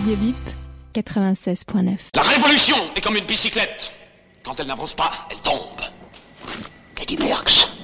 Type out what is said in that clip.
Radio Bip 96.9. La révolution est comme une bicyclette. Quand elle n'avance pas, elle tombe. Eddie Merckx.